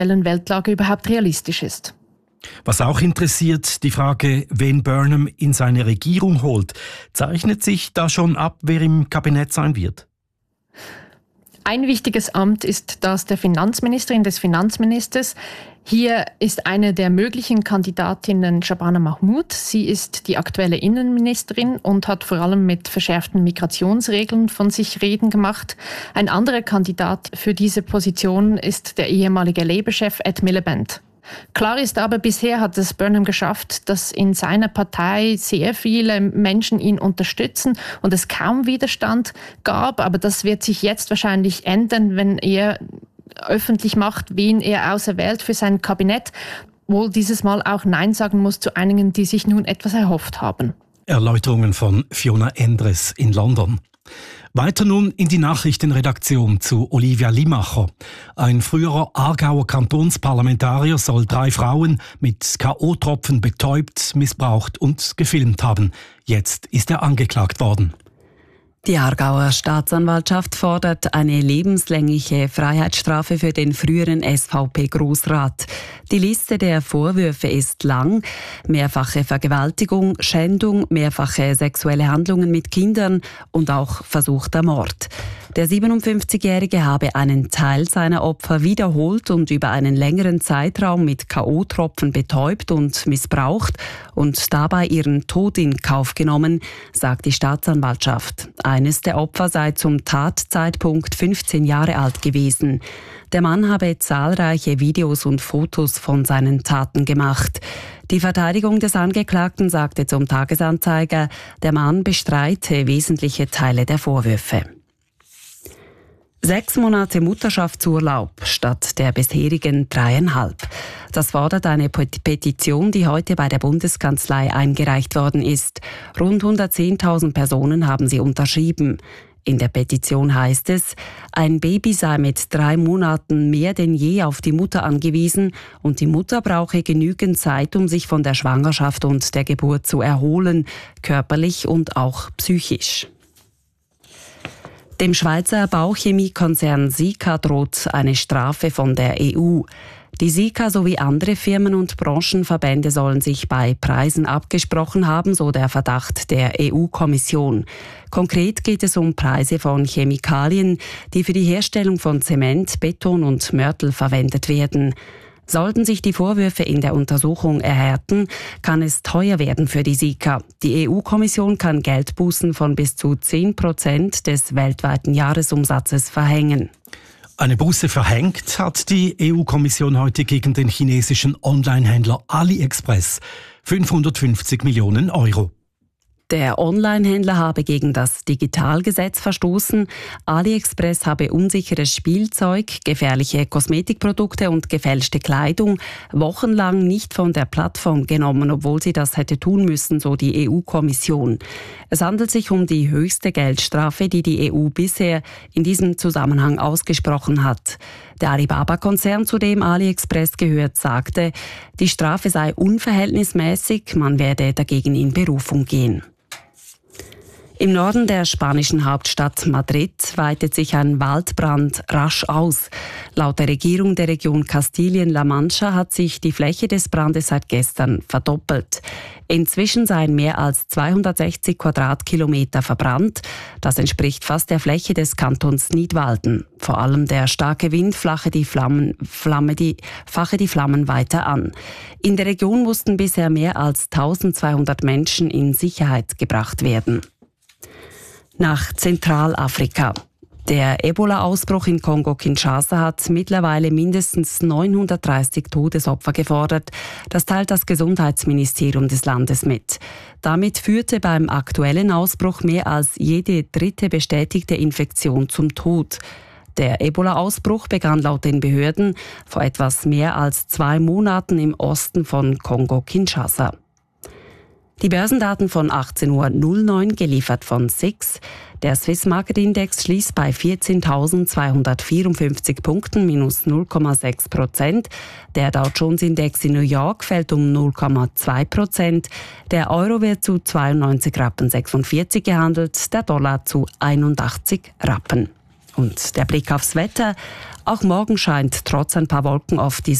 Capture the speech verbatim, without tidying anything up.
aktuellen Weltlage überhaupt realistisch ist. Was auch interessiert, die Frage, wen Burnham in seine Regierung holt. Zeichnet sich da schon ab, wer im Kabinett sein wird? Ein wichtiges Amt ist das der Finanzministerin, des Finanzministers. Hier ist eine der möglichen Kandidatinnen Shabana Mahmood. Sie ist die aktuelle Innenministerin und hat vor allem mit verschärften Migrationsregeln von sich reden gemacht. Ein anderer Kandidat für diese Position ist der ehemalige Labour-Chef Ed Miliband. Klar ist aber, bisher hat es Burnham geschafft, dass in seiner Partei sehr viele Menschen ihn unterstützen und es kaum Widerstand gab. Aber das wird sich jetzt wahrscheinlich ändern, wenn er öffentlich macht, wen er auserwählt für sein Kabinett. Wohl dieses Mal auch Nein sagen muss zu einigen, die sich nun etwas erhofft haben. Erläuterungen von Fiona Endres in London. Weiter nun in die Nachrichtenredaktion zu Olivia Limacher. Ein früherer Aargauer Kantonsparlamentarier soll drei Frauen mit K O-Tropfen betäubt, missbraucht und gefilmt haben. Jetzt ist er angeklagt worden. Die Aargauer Staatsanwaltschaft fordert eine lebenslängliche Freiheitsstrafe für den früheren S V P-Grossrat. Die Liste der Vorwürfe ist lang. Mehrfache Vergewaltigung, Schändung, mehrfache sexuelle Handlungen mit Kindern und auch versuchter Mord. Der siebenundfünfzigjährige habe einen Teil seiner Opfer wiederholt und über einen längeren Zeitraum mit K O-Tropfen betäubt und missbraucht und dabei ihren Tod in Kauf genommen, sagt die Staatsanwaltschaft. Eines der Opfer sei zum Tatzeitpunkt fünfzehn Jahre alt gewesen. Der Mann habe zahlreiche Videos und Fotos von seinen Taten gemacht. Die Verteidigung des Angeklagten sagte zum Tagesanzeiger, der Mann bestreite wesentliche Teile der Vorwürfe. Sechs Monate Mutterschaftsurlaub statt der bisherigen dreieinhalb. Das fordert eine Petition, die heute bei der Bundeskanzlei eingereicht worden ist. Rund hundertzehntausend Personen haben sie unterschrieben. In der Petition heißt es, ein Baby sei mit drei Monaten mehr denn je auf die Mutter angewiesen und die Mutter brauche genügend Zeit, um sich von der Schwangerschaft und der Geburt zu erholen, körperlich und auch psychisch. Dem Schweizer Bauchemiekonzern Sika droht eine Strafe von der E U. Die Sika sowie andere Firmen und Branchenverbände sollen sich bei Preisen abgesprochen haben, so der Verdacht der E U-Kommission. Konkret geht es um Preise von Chemikalien, die für die Herstellung von Zement, Beton und Mörtel verwendet werden. Sollten sich die Vorwürfe in der Untersuchung erhärten, kann es teuer werden für die Sika. Die E U-Kommission kann Geldbußen von bis zu zehn Prozent des weltweiten Jahresumsatzes verhängen. Eine Buße verhängt hat die E U-Kommission heute gegen den chinesischen Onlinehändler AliExpress. fünfhundertfünfzig Millionen Euro. Der Onlinehändler habe gegen das Digitalgesetz verstoßen. AliExpress habe unsicheres Spielzeug, gefährliche Kosmetikprodukte und gefälschte Kleidung wochenlang nicht von der Plattform genommen, obwohl sie das hätte tun müssen, so die E U-Kommission. Es handelt sich um die höchste Geldstrafe, die die E U bisher in diesem Zusammenhang ausgesprochen hat. Der Alibaba-Konzern, zu dem AliExpress gehört, sagte, die Strafe sei unverhältnismäßig, man werde dagegen in Berufung gehen. Im Norden der spanischen Hauptstadt Madrid weitet sich ein Waldbrand rasch aus. Laut der Regierung der Region Kastilien-La Mancha hat sich die Fläche des Brandes seit gestern verdoppelt. Inzwischen seien mehr als zweihundertsechzig Quadratkilometer verbrannt. Das entspricht fast der Fläche des Kantons Nidwalden. Vor allem der starke Wind flache die Flammen, Flamme die, fache die Flammen weiter an. In der Region mussten bisher mehr als eintausendzweihundert Menschen in Sicherheit gebracht werden. Nach Zentralafrika. Der Ebola-Ausbruch in Kongo-Kinshasa hat mittlerweile mindestens neunhundertdreißig Todesopfer gefordert. Das teilt das Gesundheitsministerium des Landes mit. Damit führte beim aktuellen Ausbruch mehr als jede dritte bestätigte Infektion zum Tod. Der Ebola-Ausbruch begann laut den Behörden vor etwas mehr als zwei Monaten im Osten von Kongo-Kinshasa. Die Börsendaten von achtzehn Uhr neun geliefert von S I X. Der Swiss Market Index schließt bei vierzehntausendzweihundertvierundfünfzig Punkten, minus null Komma sechs Prozent. Der Dow Jones Index in New York fällt um null Komma zwei Prozent. Der Euro wird zu zweiundneunzig Rappen sechsundvierzig gehandelt, der Dollar zu einundachtzig Rappen. Und der Blick aufs Wetter. Auch morgen scheint trotz ein paar Wolken oft die